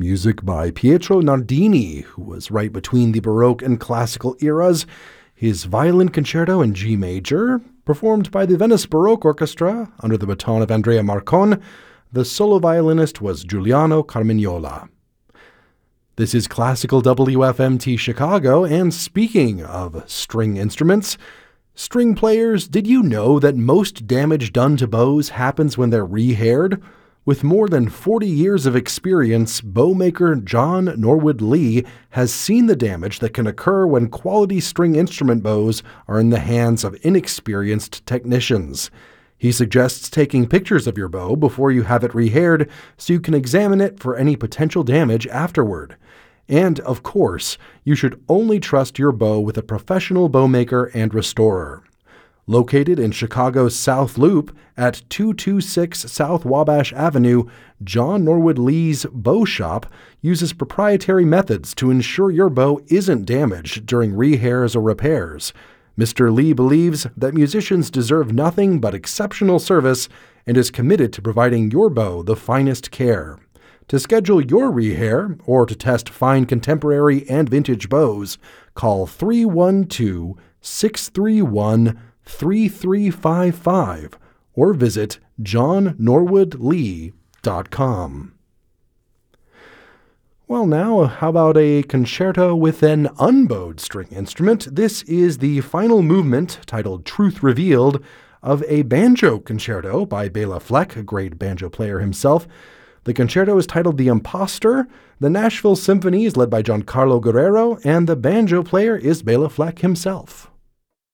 Music by Pietro Nardini, who was right between the Baroque and Classical eras. His Violin Concerto in G major, performed by the Venice Baroque Orchestra under the baton of Andrea Marcon. The solo violinist was Giuliano Carmignola. This is Classical WFMT Chicago, and speaking of string instruments, string players, did you know that most damage done to bows happens when they're rehaired? With more than 40 years of experience, bowmaker John Norwood Lee has seen the damage that can occur when quality string instrument bows are in the hands of inexperienced technicians. He suggests taking pictures of your bow before you have it rehaired so you can examine it for any potential damage afterward. And, of course, you should only trust your bow with a professional bowmaker and restorer. Located in Chicago's South Loop at 226 South Wabash Avenue, John Norwood Lee's Bow Shop uses proprietary methods to ensure your bow isn't damaged during rehairs or repairs. Mr. Lee believes that musicians deserve nothing but exceptional service and is committed to providing your bow the finest care. To schedule your rehair or to test fine contemporary and vintage bows, call 312-631-3355 or visit johnnorwoodlee.com. Well, now, how about a concerto with an unbowed string instrument? This is the final movement, titled Truth Revealed, of a banjo concerto by Bela Fleck, a great banjo player himself. The concerto is titled The Impostor. The Nashville Symphony is led by Giancarlo Guerrero, and the banjo player is Bela Fleck himself.